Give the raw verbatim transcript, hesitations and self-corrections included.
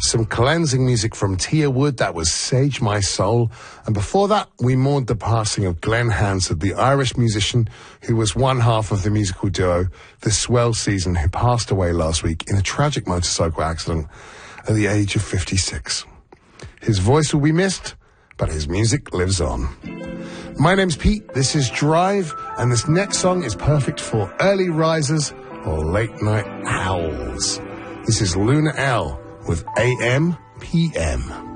Some cleansing music from Tia Wood, that was Sage My Soul. And before that, we mourned the passing of Glenn Hansard, the Irish musician who was one half of the musical duo The Swell Season, who passed away last week in a tragic motorcycle accident at the age of fifty-six. His voice will be missed, but his music lives on. My name's Pete, this is Drive, and this next song is perfect for early risers or late night owls. This is Luna L with A M P M.